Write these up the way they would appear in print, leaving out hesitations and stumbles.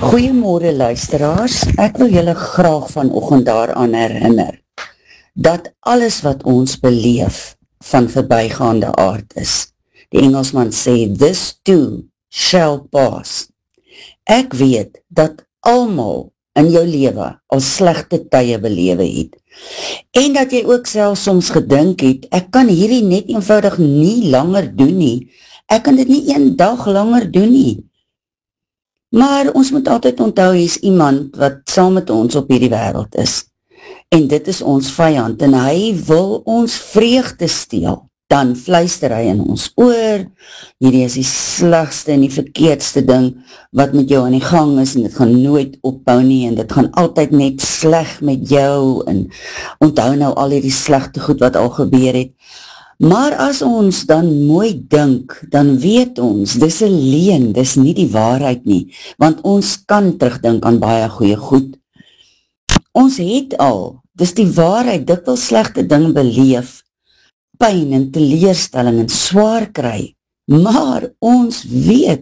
Goeiemôre luisteraars, ek wil julle graag vanoggend daaraan herinner, dat alles wat ons beleef van verbygaande aard is. Die Engelsman sê, this too shall pass. Ek weet dat almal in jou lewe al slegte tye belewe het. En dat jy ook self soms gedink het, ek kan hierdie net eenvoudig nie langer doen nie. Ek kan dit nie een dag langer doen nie. Maar ons moet altyd onthou, hy is iemand wat saam met ons op hierdie wêreld is. En dit is ons vyand, en hy wil ons vreugde steel. Dan fluister hy in ons oor, hierdie is die slegste en die verkeerdste ding wat met jou aan die gang is, en dit gaan nooit ophou nie, en dit gaan altyd net sleg met jou, en onthou nou al die slegte goed wat al gebeur het. Maar as ons dan mooi dink, dan weet ons, dis 'n leuen, dis nie die waarheid nie, want ons kan terugdink aan baie goeie goed. Ons het al, dis die waarheid, dikwels slegte ding beleef, pyn en teleurstelling en swaar kry, maar ons weet,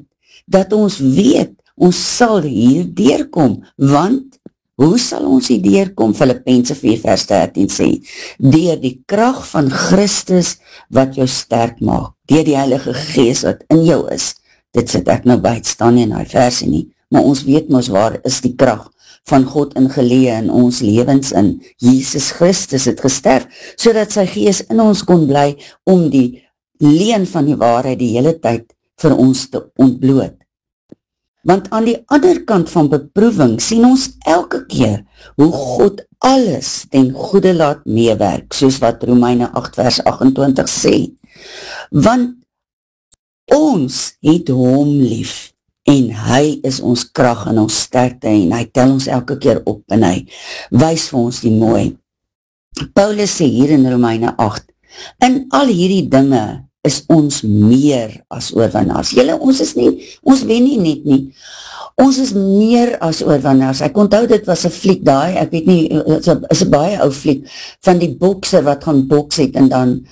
ons sal hier deurkom, want hoe sal ons hier deurkom? Filippense 4 vers 13 sê, deur die krag van Christus wat jou sterk maak, deur die Heilige Gees wat in jou is. Dit sit ek nou by, het staan nie in die versie nie, maar ons weet mos waar is die krag van God ingeleë in ons lewens in. Jesus Christus het gesterf, sodat sy Gees in ons kon bly om die leuen van die waarheid die hele tyd vir ons te ontbloot. Want aan die ander kant van beproewing sien ons elke keer hoe God alles ten goeie laat meewerk, soos wat Romeine 8 vers 28 sê. Want ons het hom lief, en hy is ons krag en ons sterkte, en hy tel ons elke keer op, en hy wys vir ons die mooi. Paulus sê hier in Romeine 8, in al hierdie dinge is ons meer as oorwinnaars. Julle, ons wen nie net nie. Ons is meer as oorwinnaars. Ek onthou dit was 'n fliek daai, ek weet nie, is 'n baie ou fliek, van die bokser wat gaan boks het, en dan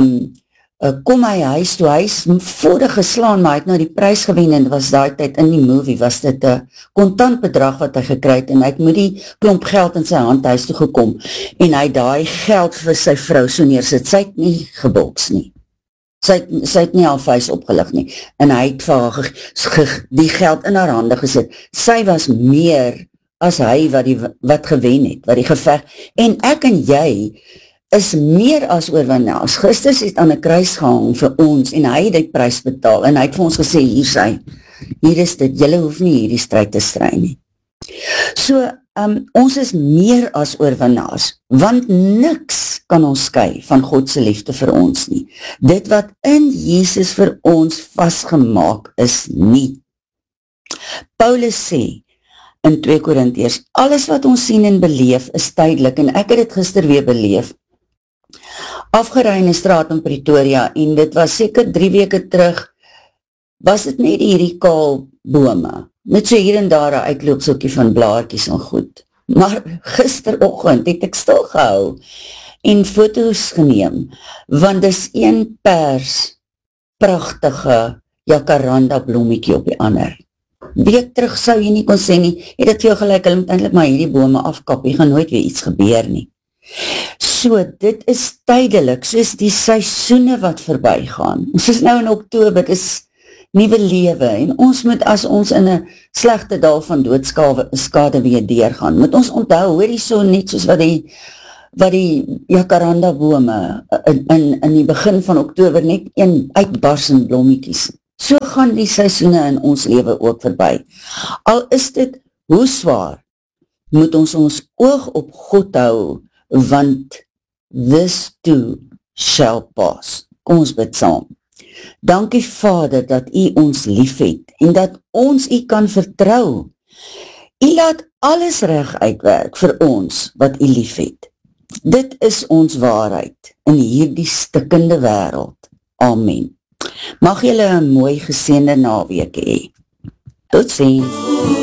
kom hy huis toe, hy is voordig geslaan, maar hy het nou die prys gewen, en was daai tyd in die movie, was dit 'n kontant bedrag wat hy gekry het, en hy het met die klomp geld in sy hand huis toe gekom, en hy daai geld vir sy vrou so neersit, sy het nie geboks nie. Sy het nie al vuis opgelig nie, en hy het vir haar die geld in haar hande gesit. Sy was meer as hy wat gewen het, wat die geveg, en ek en jy is meer as oorwinnaars. Christus het aan 'n kruis gehang vir ons, en hy het die prys betaal, en hy het vir ons gesê, hier is dit, julle hoef nie hierdie stryd te stry nie. So, ons is meer as oorwinnaars, want niks kan ons skei van God se liefde vir ons nie. Dit wat in Jesus vir ons vasgemaak is nie. Paulus sê in 2 Korintiërs, alles wat ons sien en beleef is tydelik, en ek het dit gister weer beleef, afgeraai in die straat in Pretoria, en dit was seker 3 weke terug, was dit net hierdie kaal bome, met so hier en daar 'n uitloopsoekie van blaartjies en goed. Maar gisteroggend het ek stil gehou en foto's geneem, want dis een pers pragtige jacaranda blommetjie op die ander. Week terug sou jy nie kon sê nie, het dit jou gelyk, hulle moet eintlik maar hierdie bome afkap, jy gaan nooit weer iets gebeur nie. So, dit is tydelik, soos die seisoene wat verbygaan. Ons is nou in Oktober, dit is nuwe lewe, en ons moet, as ons in 'n slegte dal van doodskade weer deurgaan, moet ons onthou, hoor die so net soos wat die jacaranda bome in die begin van Oktober net een uitbars in blommetjies. So gaan die seisoene in ons lewe ook verby. Al is dit hoe swaar, moet ons oog op God hou, want this too shall pass. Kom ons bid saam. Dankie Vader dat U ons liefhet en dat ons U kan vertrou. U laat alles reg uitwerk vir ons wat U liefhet. Dit is ons waarheid in hierdie stikkende wêreld. Amen. Mag julle 'n mooi geseënde naweek hê. Totsiens.